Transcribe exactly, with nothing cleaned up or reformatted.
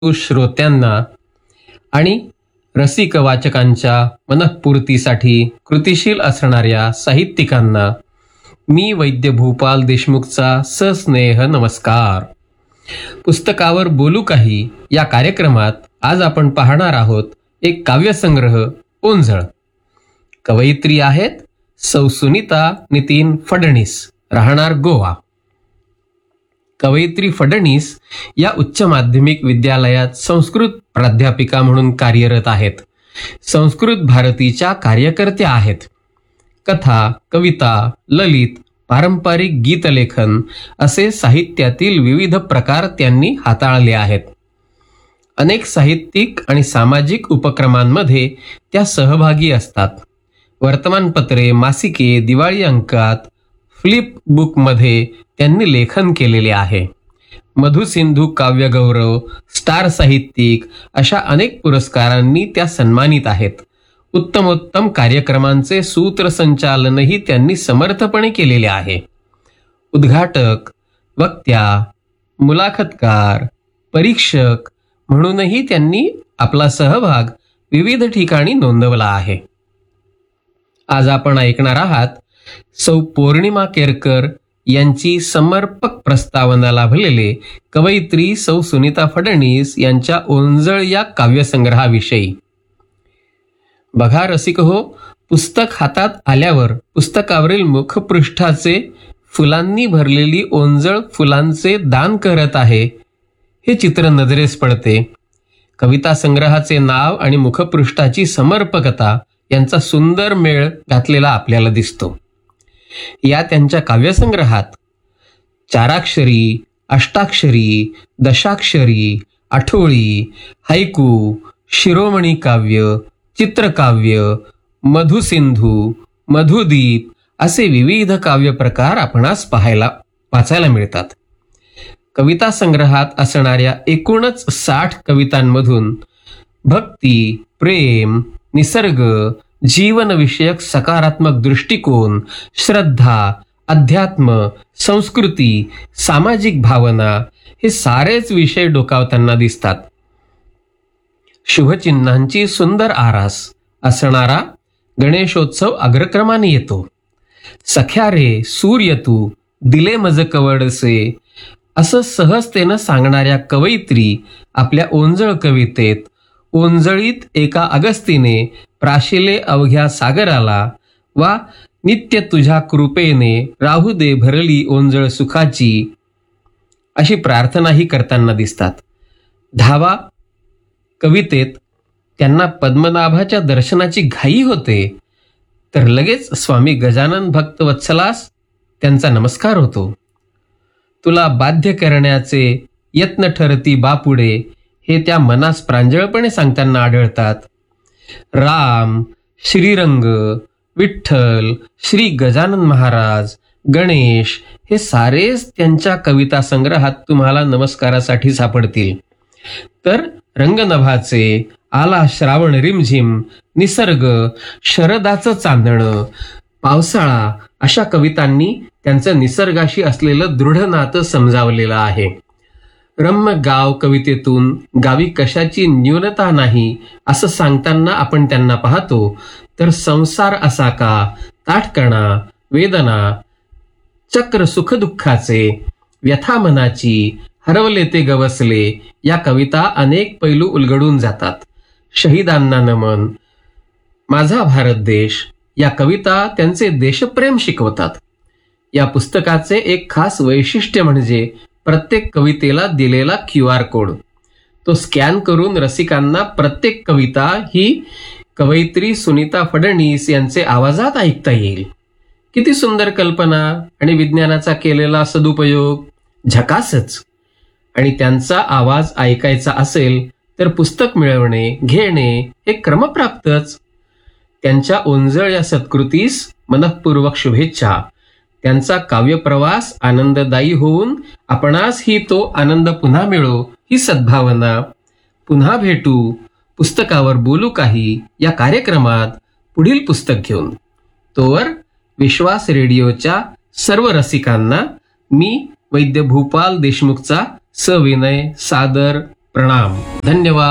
श्रोत्यांना आणि रसिक वाचकांच्या मनःपूर्तीसाठी कृतिशील असणाऱ्या साहित्यिकांना मी वैद्य भूपाल देशमुखचा सस्नेह नमस्कार. पुस्तकावर बोलू काही या कार्यक्रमात आज आपण पाहणार आहोत एक काव्यसंग्रह ओंजळ. कवयित्री आहेत सौ सुनीता नितीन फडणीस, राहणार गोवा. कवयित्री फडणीस या उच्च माध्यमिक विद्यालयात संस्कृत प्राध्यापिका म्हणून कार्यरत आहेत. संस्कृत भारतीच्या कार्यकर्त्या आहेत. कथा, कविता, ललित, पारंपरिक गीतलेखन असे साहित्यातील विविध प्रकार त्यांनी हाताळले आहेत. अनेक साहित्यिक आणि सामाजिक उपक्रमांमध्ये त्या सहभागी असतात. वर्तमानपत्रे, मासिके, दिवाळी अंकात, फ्लिप बुकमध्ये त्यांनी लेखन केलेले आहे. मधुसिंधू काव्यगौरव, स्टार साहित्यिक अशा अनेक पुरस्कारांनी त्या सन्मानित आहेत. उत्तमोत्तम कार्यक्रमांचे सूत्रसंचालनही त्यांनी समर्थपणे केलेले आहे. उद्घाटक, वक्त्या, मुलाखतकार, परीक्षक म्हणूनही त्यांनी आपला सहभाग विविध ठिकाणी नोंदवला आहे. आज आपण ऐकणार आहात सौ पौर्णिमा केरकर यांची समर्पक प्रस्तावना लाभलेले कवयित्री सौ सुनीता फडणीस यांच्या ओंजळ या काव्यसंग्रहाविषयी. बघा रसिक हो, पुस्तक हातात आल्यावर पुस्तकावरील मुखपृष्ठाचे फुलांनी भरलेली ओंजळ फुलांचे दान करत आहे हे चित्र नजरेस पडते. कविता संग्रहाचे नाव आणि मुखपृष्ठाची समर्पकता यांचा सुंदर मेळ घातलेला आपल्याला दिसतो. या त्यांच्या काव्यसंग्रहात चाराक्षरी, अष्टाक्षरी, दशाक्षरी, आठोळी, हायकू, शिरोमणी काव्य, चित्रकाव्य, मधुसिंधू, मधुदीप असे विविध काव्य प्रकार आपणास पाहायला वाचायला मिळतात. कविता संग्रहात असणाऱ्या एकूणच साठ कवितांमधून भक्ती, प्रेम, निसर्ग, जीवनविषयक सकारात्मक दृष्टिकोन, श्रद्धा, अध्यात्म, संस्कृती, सामाजिक भावना हे सारेच विषय डोकावताना दिसतात. शुभचिन्हांची सुंदर आरास असणारा गणेशोत्सव अग्रक्रमाने येतो. सख्या रे सूर्य तू दिले मज कवडसे असं सहजतेनं सांगणाऱ्या कवयित्री आपल्या ओंजळ कवितेत ओंजळीत एका अगस्तीने प्राशिले अवघ्या सागराला वा नित्य तुझ्या कृपेने राहू दे भरली ओंजळ सुखाची अशी प्रार्थनाही करताना दिसतात. धावा कवितेत त्यांना पद्मनाभाच्या दर्शनाची घाई होते, तर लगेच स्वामी गजानन भक्त वत्सलास त्यांचा नमस्कार होतो. तुला बाध्य करण्याचे यत्न ठरती बापुडे हे त्या मनास प्रांजळपणे सांगताना आढळतात. राम, श्रीरंग, विठ्ठल, श्री गजानन महाराज, गणेश हे सारेच त्यांच्या कविता संग्रहात तुम्हाला नमस्कारासाठी सापडतील. तर रंगनभाचे, आला श्रावण रिमझिम, निसर्ग, शरदाचं चांदणं, पावसाळा अशा कवितांनी त्यांचं निसर्गाशी असलेलं दृढ नातं समजावलेलं आहे. रम्य गाव कवितेतून गावी कशाची न्यूनता नाही असं सांगताना आपण त्यांना पाहतो. तर संसार असा का, ताठकणा, वेदना, चक्र सुखदुःखाचे, व्यथा मनाची, हरवले ते गवसले या कविता अनेक पैलू उलगडून जातात. शहीदांना नमन, माझा भारत देश या कविता त्यांचे देशप्रेम शिकवतात. या पुस्तकाचे एक खास वैशिष्ट्य म्हणजे प्रत्येक कवितेला दिलेला क्यू आर कोड. तो स्कॅन करून रसिकांना प्रत्येक कविता ही कवयित्री सुनीता फडणीस यांचे आवाजात ऐकता येईल. किती सुंदर कल्पना आणि विज्ञानाचा केलेला सदुपयोग, झकासच. आणि त्यांचा आवाज ऐकायचा असेल तर पुस्तक मिळवणे, घेणे हे क्रमप्राप्तच. त्यांच्या ओंजळ या सत्कृतीस मनःपूर्वक शुभेच्छा. त्यांचा काव्यप्रवास आनंददायी होऊन आपणास ही तो आनंद पुन्हा मिळो ही सद्भावना. पुन्हा भेटू पुस्तकावर बोलू काही या कार्यक्रमात पुढील पुस्तक घेऊन. तोवर विश्वास रेडिओच्या सर्व रसिकांना मी वैद्य भूपाल देशमुखचा सविनय सादर प्रणाम. धन्यवाद.